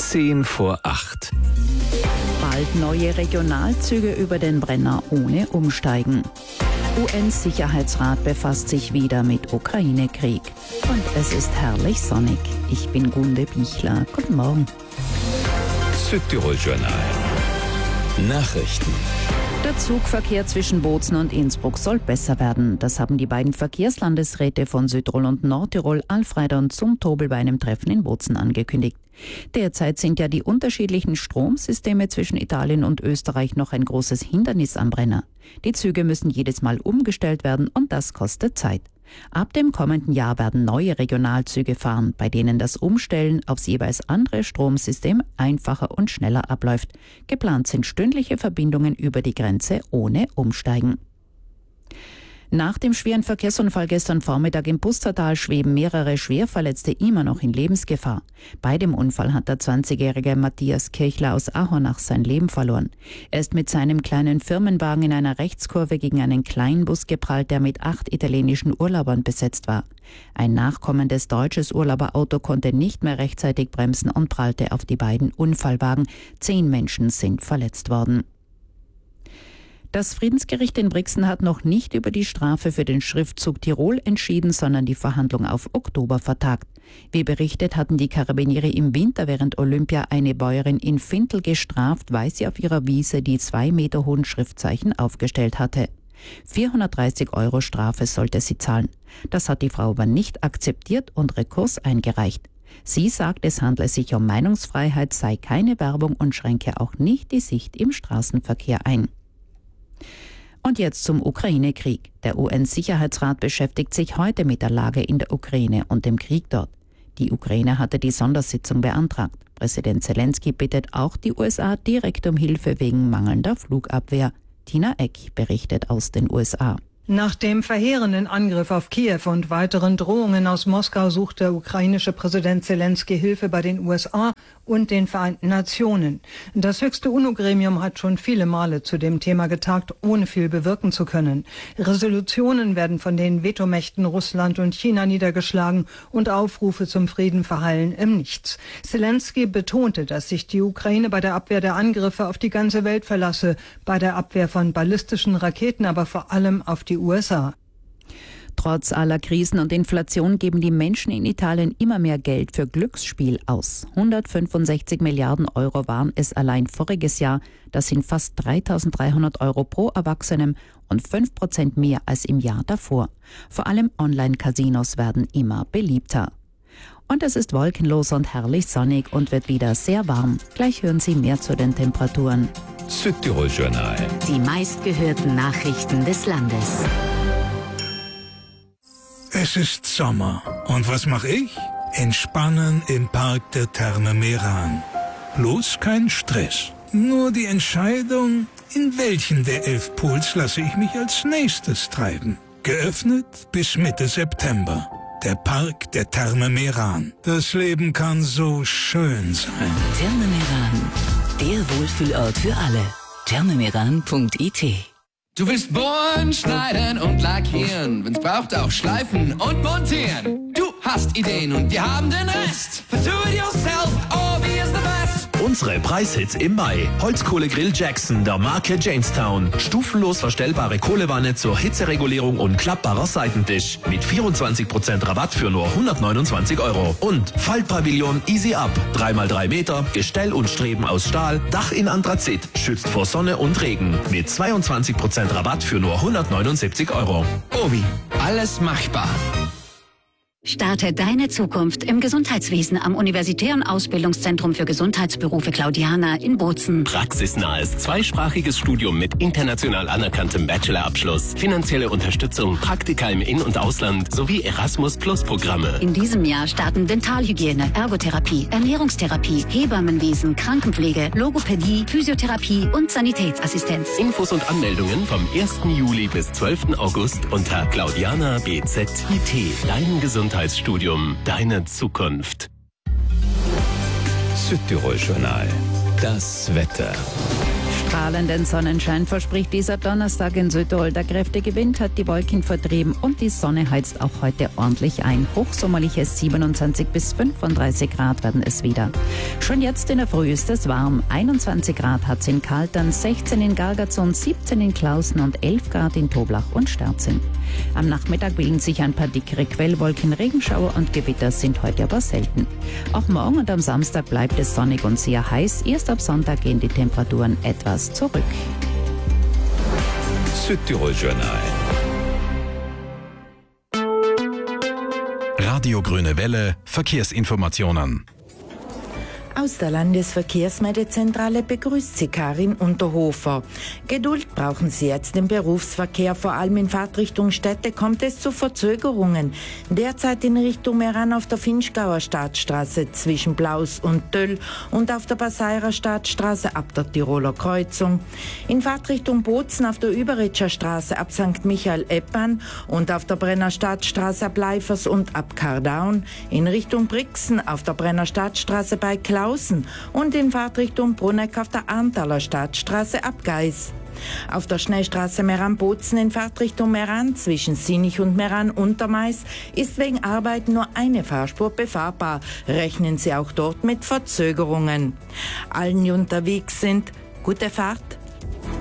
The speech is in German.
7:10. Bald neue Regionalzüge über den Brenner ohne Umsteigen. UN-Sicherheitsrat befasst sich wieder mit Ukraine-Krieg. Und es ist herrlich sonnig. Ich bin Gunde Bichler. Guten Morgen. Südtirol-Journal. Nachrichten. Der Zugverkehr zwischen Bozen und Innsbruck soll besser werden. Das haben die beiden Verkehrslandesräte von Südtirol und Nordtirol Alfreiter und Zumtobel bei einem Treffen in Bozen angekündigt. Derzeit sind ja die unterschiedlichen Stromsysteme zwischen Italien und Österreich noch ein großes Hindernis am Brenner. Die Züge müssen jedes Mal umgestellt werden und das kostet Zeit. Ab dem kommenden Jahr werden neue Regionalzüge fahren, bei denen das Umstellen aufs jeweils andere Stromsystem einfacher und schneller abläuft. Geplant sind stündliche Verbindungen über die Grenze ohne Umsteigen. Nach dem schweren Verkehrsunfall gestern Vormittag im Pustertal schweben mehrere Schwerverletzte immer noch in Lebensgefahr. Bei dem Unfall hat der 20-jährige Matthias Kirchler aus Ahornach sein Leben verloren. Er ist mit seinem kleinen Firmenwagen in einer Rechtskurve gegen einen Kleinbus geprallt, der mit 8 italienischen Urlaubern besetzt war. Ein nachkommendes deutsches Urlauberauto konnte nicht mehr rechtzeitig bremsen und prallte auf die beiden Unfallwagen. 10 Menschen sind verletzt worden. Das Friedensgericht in Brixen hat noch nicht über die Strafe für den Schriftzug Tirol entschieden, sondern die Verhandlung auf Oktober vertagt. Wie berichtet, hatten die Karabiniere im Winter während Olympia eine Bäuerin in Fintel gestraft, weil sie auf ihrer Wiese die 2 Meter hohen Schriftzeichen aufgestellt hatte. 430 € Strafe sollte sie zahlen. Das hat die Frau aber nicht akzeptiert und Rekurs eingereicht. Sie sagt, es handle sich um Meinungsfreiheit, sei keine Werbung und schränke auch nicht die Sicht im Straßenverkehr ein. Und jetzt zum Ukraine-Krieg. Der UN-Sicherheitsrat beschäftigt sich heute mit der Lage in der Ukraine und dem Krieg dort. Die Ukraine hatte die Sondersitzung beantragt. Präsident Zelensky bittet auch die USA direkt um Hilfe wegen mangelnder Flugabwehr. Tina Eck berichtet aus den USA. Nach dem verheerenden Angriff auf Kiew und weiteren Drohungen aus Moskau sucht der ukrainische Präsident Zelensky Hilfe bei den USA und den Vereinten Nationen. Das höchste UNO-Gremium hat schon viele Male zu dem Thema getagt, ohne viel bewirken zu können. Resolutionen werden von den Vetomächten Russland und China niedergeschlagen und Aufrufe zum Frieden verhallen im Nichts. Zelensky betonte, dass sich die Ukraine bei der Abwehr der Angriffe auf die ganze Welt verlasse, bei der Abwehr von ballistischen Raketen, aber vor allem auf die USA. Trotz aller Krisen und Inflation geben die Menschen in Italien immer mehr Geld für Glücksspiel aus. 165 Milliarden € waren es allein voriges Jahr. Das sind fast 3.300 € pro Erwachsenem und 5% mehr als im Jahr davor. Vor allem Online-Casinos werden immer beliebter. Und es ist wolkenlos und herrlich sonnig und wird wieder sehr warm. Gleich hören Sie mehr zu den Temperaturen. Südtirol-Journal. Die meistgehörten Nachrichten des Landes. Es ist Sommer. Und was mache ich? Entspannen im Park der Therme Meran. Bloß kein Stress. Nur die Entscheidung, in welchen der 11 Pools lasse ich mich als nächstes treiben. Geöffnet bis Mitte September. Der Park der Therme Meran. Das Leben kann so schön sein. Therme Meran, der Wohlfühlort für alle. thermemeran.it. Du willst bohren, schneiden und lackieren. Wenn's braucht, auch schleifen und montieren. Du hast Ideen und wir haben den Rest. For do it yourself, Orbi is the best. Unsere Preishits im Mai. Holzkohlegrill Jackson der Marke Jamestown. Stufenlos verstellbare Kohlewanne zur Hitzeregulierung und klappbarer Seitentisch. Mit 24% Rabatt für nur 129 €. Und Faltpavillon Easy Up. 3x3 Meter, Gestell und Streben aus Stahl, Dach in Anthrazit, schützt vor Sonne und Regen. Mit 22% Rabatt für nur 179 €. Obi, alles machbar. Starte deine Zukunft im Gesundheitswesen am Universitären Ausbildungszentrum für Gesundheitsberufe Claudiana in Bozen. Praxisnahes zweisprachiges Studium mit international anerkanntem Bachelorabschluss, finanzielle Unterstützung, Praktika im In- und Ausland sowie Erasmus-Plus-Programme. In diesem Jahr starten Dentalhygiene, Ergotherapie, Ernährungstherapie, Hebammenwesen, Krankenpflege, Logopädie, Physiotherapie und Sanitätsassistenz. Infos und Anmeldungen vom 1. Juli bis 12. August unter Claudiana BZIT. Dein Gesundheitsstudium, deine Zukunft. Südtirol-Journal. Das Wetter. Strahlenden Sonnenschein verspricht dieser Donnerstag in Südtirol. Der kräftige Wind hat die Wolken vertrieben und die Sonne heizt auch heute ordentlich ein. Hochsommerliche 27 bis 35 Grad werden es wieder. Schon jetzt in der Früh ist es warm. 21 Grad hat es in Kaltern, 16 in Gargazon, 17 in Klausen und 11 Grad in Toblach und Sterzing. Am Nachmittag bilden sich ein paar dickere Quellwolken. Regenschauer und Gewitter sind heute aber selten. Auch morgen und am Samstag bleibt es sonnig und sehr heiß. Erst ab Sonntag gehen die Temperaturen etwas zurück. Südtirol Journal. Radio Grüne Welle, Verkehrsinformationen. Aus der Landesverkehrsmeldezentrale begrüßt Sie Karin Unterhofer. Geduld brauchen Sie jetzt im Berufsverkehr. Vor allem in Fahrtrichtung Städte kommt es zu Verzögerungen. Derzeit in Richtung Meran auf der Finchgauer Staatsstraße zwischen Blaus und Töll und auf der Passairer Staatsstraße ab der Tiroler Kreuzung. In Fahrtrichtung Bozen auf der Überritscher Straße ab St. Michael-Eppan und auf der Brenner Stadtstraße ab Leifers und ab Kardaun. In Richtung Brixen auf der Brenner Stadtstraße bei Klausen und in Fahrtrichtung Bruneck auf der Arntaler Stadtstraße ab Geis. Auf der Schnellstraße Meran-Bozen in Fahrtrichtung Meran zwischen Sinich und Meran-Untermeis ist wegen Arbeit nur eine Fahrspur befahrbar. Rechnen Sie auch dort mit Verzögerungen. Allen, die unterwegs sind, gute Fahrt.